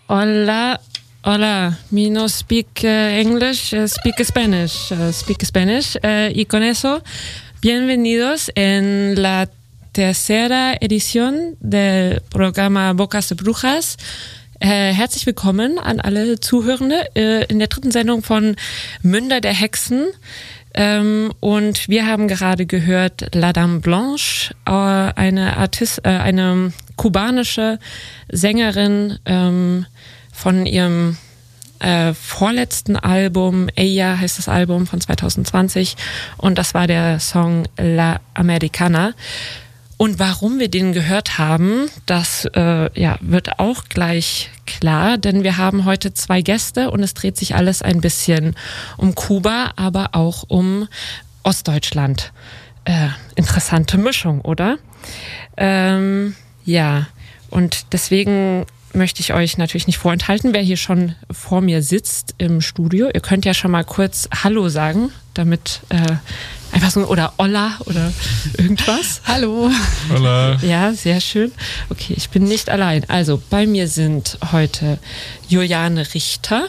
Hola, hola, me no speak English, speak Spanish, y con eso, bienvenidos en la tercera edición del Programma Bocas de Brujas. Herzlich willkommen an alle Zuhörende in der dritten Sendung von Münder der Hexen. Und wir haben gerade gehört La Dame Blanche, eine kubanische Sängerin von ihrem vorletzten Album, Ella heißt das Album von 2020, und das war der Song La Americana. Und warum wir den gehört haben, das wird auch gleich klar, denn wir haben heute 2 Gäste und es dreht sich alles ein bisschen um Kuba, aber auch um Ostdeutschland. Interessante Mischung, oder? Und deswegen möchte ich euch natürlich nicht vorenthalten, wer hier schon vor mir sitzt im Studio. Ihr könnt ja schon mal kurz Hallo sagen, damit einfach so, oder Hola oder irgendwas. Hallo. Hola. Ja, sehr schön. Okay, ich bin nicht allein. Also bei mir sind heute Juliane Richter,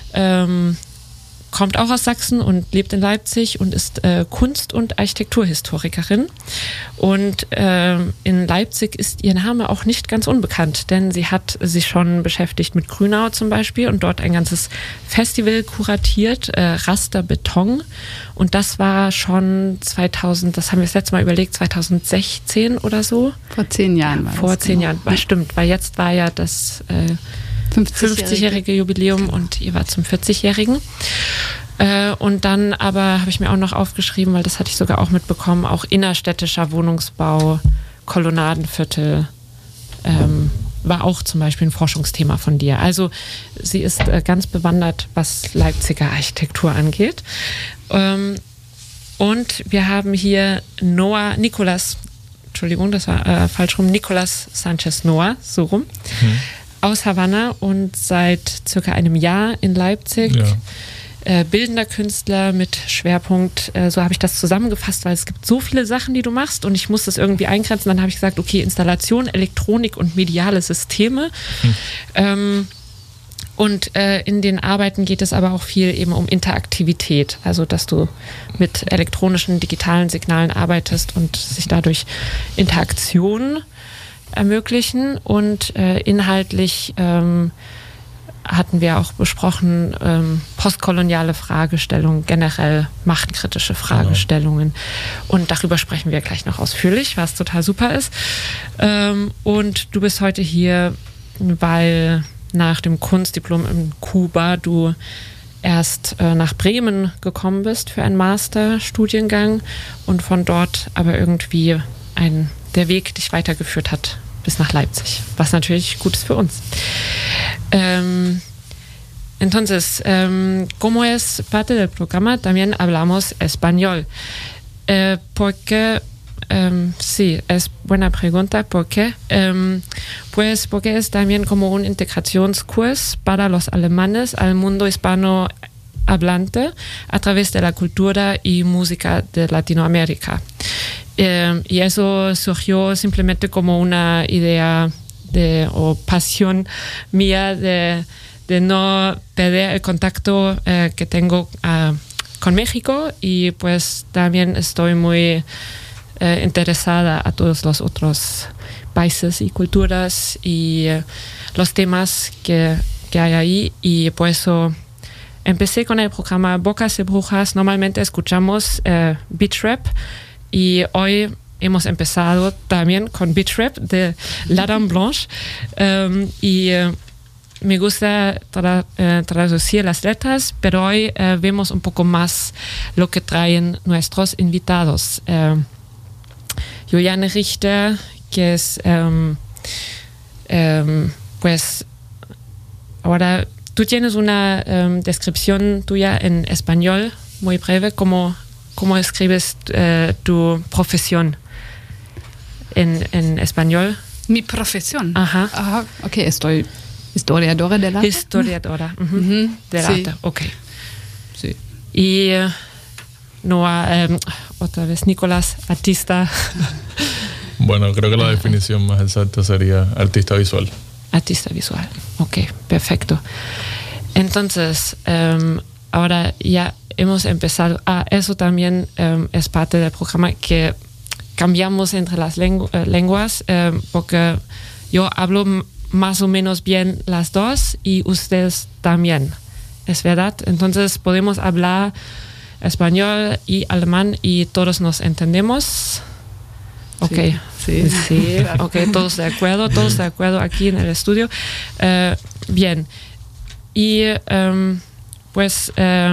kommt auch aus Sachsen und lebt in Leipzig und ist Kunst- und Architekturhistorikerin. Und in Leipzig ist ihr Name auch nicht ganz unbekannt, denn sie hat sich schon beschäftigt mit Grünau zum Beispiel und dort ein ganzes Festival kuratiert, Raster Beton. Und das war schon 2000, das haben wir das letzte Mal überlegt, 2016 oder so. Vor 10 Jahren war das. Vor 10 Jahren, stimmt, weil jetzt war ja das 50-jährige Jubiläum und ihr war zum 40-jährigen. Und dann aber habe ich mir auch noch aufgeschrieben, weil das hatte ich sogar auch mitbekommen, auch innerstädtischer Wohnungsbau, Kolonnadenviertel, war auch zum Beispiel ein Forschungsthema von dir. Also sie ist ganz bewandert, was Leipziger Architektur angeht. Und wir haben hier Nicolas Sanchez Noah, so rum. Aus Havanna und seit circa einem Jahr in Leipzig. Ja. Bildender Künstler mit Schwerpunkt, so habe ich das zusammengefasst, weil es gibt so viele Sachen, die du machst und ich muss das irgendwie eingrenzen. Dann habe ich gesagt, okay, Installation, Elektronik und mediale Systeme. Und in den Arbeiten geht es aber auch viel eben um Interaktivität, also dass du mit elektronischen, digitalen Signalen arbeitest und sich dadurch Interaktion ermöglichen. Und inhaltlich hatten wir auch besprochen postkoloniale Fragestellungen, generell machtkritische Fragestellungen. Genau. Und darüber sprechen wir gleich noch ausführlich, was total super ist. Und du bist heute hier, weil nach dem Kunstdiplom in Kuba du erst nach Bremen gekommen bist für einen Masterstudiengang und von dort aber irgendwie der Weg dich weitergeführt hat bis nach Leipzig, was natürlich gut ist für uns. Entonces, como es parte del programa, también hablamos español. Porque, sí, es buena pregunta. ¿Por qué? Pues porque es también como un integracionskurs para los alemanes al mundo hispano hablante a través de la cultura y música de Latinoamérica. Y eso surgió simplemente como una idea o pasión mía de no perder el contacto que tengo con México, y pues también estoy muy interesada a todos los otros países y culturas y los temas que hay ahí, y por eso empecé con el programa Bocas de Brujas. Normalmente escuchamos beat rap y hoy hemos empezado también con beat rap de La Dame Blanche, y me gusta traducir las letras, pero hoy vemos un poco más lo que traen nuestros invitados. Juliane Richter, que es pues ahora tú tienes una descripción tuya en español muy breve. ¿Cómo escribes tu profesión en español? Mi profesión. Ajá. Ok, estoy historiadora del arte. Historiadora del arte, ok. Sí. Y Noah, otra vez Nicolás, artista. Bueno, creo que la definición más exacta sería artista visual. Artista visual. Ok, perfecto. Entonces, ahora ya hemos empezado. Eso también es parte del programa, que cambiamos entre las lenguas, porque yo hablo más o menos bien las dos y ustedes también. ¿Es verdad? Entonces podemos hablar español y alemán y todos nos entendemos. Ok, sí. Ok, todos de acuerdo aquí en el estudio. Bien. Y pues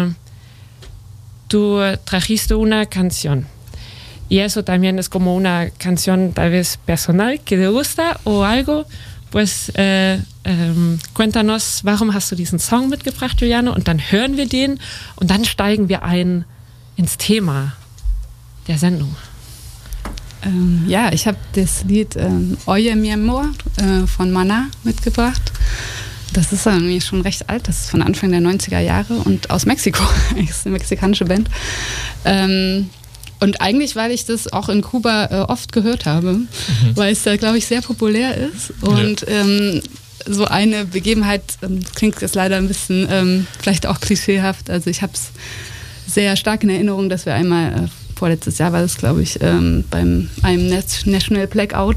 tú trajiste una canción. Y eso también es como una canción tal vez personal que te gusta o algo. Pues cuéntanos, warum hast du diesen Song mitgebracht, Juliane? Und dann hören wir den und dann steigen wir ein ins Thema der Sendung. Ja, ich habe das Lied Oye mi amor von Maná mitgebracht. Das ist irgendwie schon recht alt, das ist von Anfang der 90er Jahre und aus Mexiko. Das ist eine mexikanische Band. Und eigentlich, weil ich das auch in Kuba oft gehört habe, weil es da, glaube ich, sehr populär ist. Und so eine Begebenheit, klingt jetzt leider ein bisschen vielleicht auch klischeehaft, also ich habe es sehr stark in Erinnerung, dass wir einmal, vorletztes Jahr war das, glaube ich, beim einem National Blackout,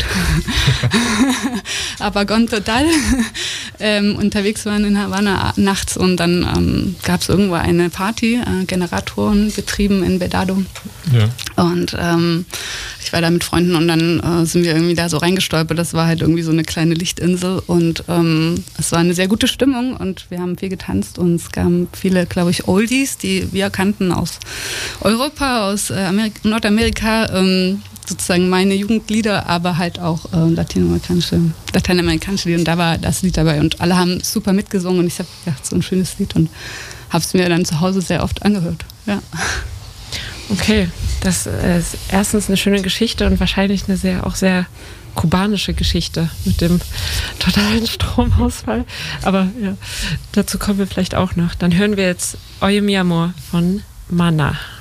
Apagón total, unterwegs waren in Havanna nachts und dann gab es irgendwo eine Party, Generatoren betrieben in Vedado. Ja. Und ich war da mit Freunden und dann sind wir irgendwie da so reingestolpert. Das war halt irgendwie so eine kleine Lichtinsel und es war eine sehr gute Stimmung und wir haben viel getanzt und es kamen viele, glaube ich, Oldies, die wir kannten aus Europa, aus Nordamerika, sozusagen meine Jugendlieder, aber halt auch lateinamerikanische Lieder und da war das Lied dabei und alle haben super mitgesungen und ich habe gedacht, so ein schönes Lied und habe es mir dann zu Hause sehr oft angehört. Ja. Okay, das ist erstens eine schöne Geschichte und wahrscheinlich eine auch sehr kubanische Geschichte mit dem totalen Stromausfall. Aber ja, dazu kommen wir vielleicht auch noch. Dann hören wir jetzt Oye mi amor von Maná.